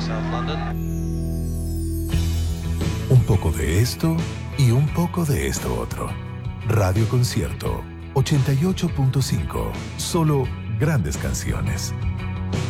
South London. Un poco de esto y un poco de esto otro. Radio Concierto 88.5. Solo grandes canciones.